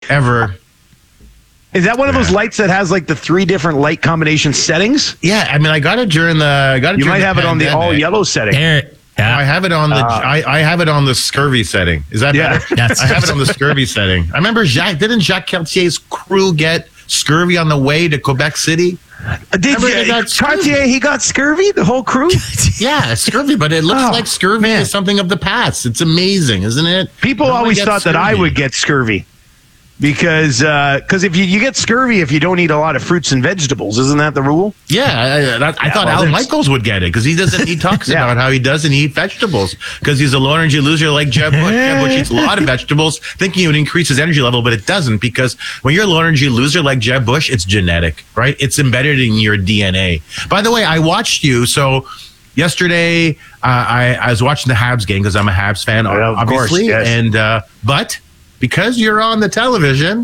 ever. Is that one of those lights that has like the 3 different light combination settings? Yeah, I mean, I got it during the. You might have it on the all yellow setting. I have it on the. I have it on the scurvy setting. Is that better? I have it on the scurvy setting. I remember didn't Jacques Cartier's crew get scurvy on the way to Quebec City? Cartier, he got scurvy, the whole crew? Yeah, scurvy, but it looks like scurvy is something of the past. It's amazing, isn't it? People always thought that I would get scurvy. Because if you get scurvy if you don't eat a lot of fruits and vegetables, isn't that the rule? Yeah, I thought Al Michaels would get it because he doesn't. He talks about how he doesn't eat vegetables because he's a low energy loser like Jeb Bush. Jeb Bush eats a lot of vegetables, thinking it would increase his energy level, but it doesn't because when you're a low energy loser like Jeb Bush, it's genetic, right? It's embedded in your DNA. By the way, I watched you so. Yesterday, I was watching the Habs game because I'm a Habs fan, obviously, yes. and but. Because you're on the television,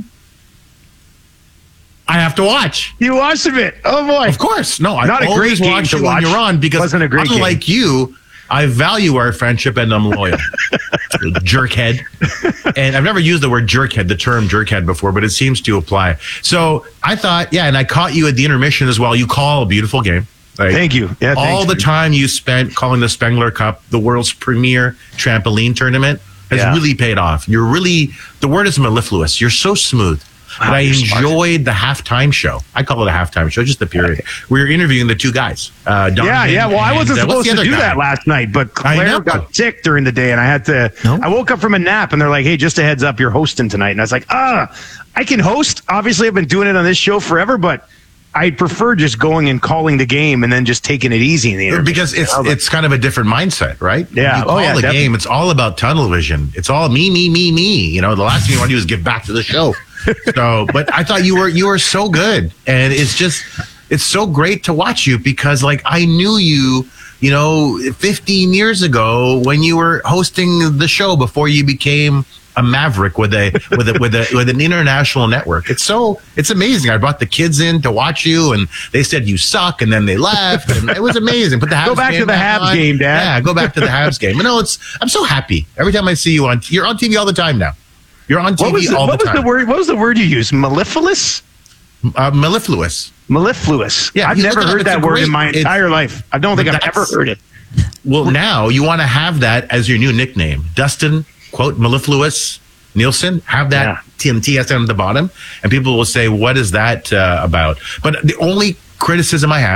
I have to watch. You watched a bit. Oh, boy. Of course. No, I Not a always great watch game you to watch. when you're on because Wasn't a great unlike game. you, I value our friendship and I'm loyal. Jerkhead. And I've never used the word jerkhead, the term jerkhead before, but it seems to apply. So I thought, and I caught you at the intermission as well. You call a beautiful game. Like, thank you. Yeah, all the time you spent calling the Spengler Cup the world's premier trampoline tournament has really paid off. You're really, the word is mellifluous. You're so smooth. But I enjoyed the halftime show. I call it a halftime show, just the period. We were interviewing the 2 guys. Well, I wasn't supposed to do that last night, but Claire got sick during the day, and I had to. I woke up from a nap, and they're like, "Hey, just a heads up, you're hosting tonight." And I was like, I can host. Obviously, I've been doing it on this show forever, but I prefer just going and calling the game and then just taking it easy in the interview. Because it's kind of a different mindset, right? Yeah. You call the game, it's all about tunnel vision. It's all me. You know, the last thing you want to do is give back to the show. So, but I thought you were so good. And it's so great to watch you because like I knew you, 15 years ago when you were hosting the show before you became a maverick with an international network. It's amazing. I brought the kids in to watch you, and they said you suck, and then they left, and it was amazing. Put the Habs go back to the Habs game, Dad. Yeah, go back to the Habs game. But no, I'm so happy every time I see you on. You're on TV all the time now. You're on TV all the time. What was the word you used? Mellifluous. Mellifluous. Mellifluous. Yeah, I've never heard that word in my entire life. I don't think I've ever heard it. Well, now you want to have that as your new nickname, Dustin. Quote mellifluous Nielsen, have that TSN at the bottom, and people will say, what is that about? But the only criticism I have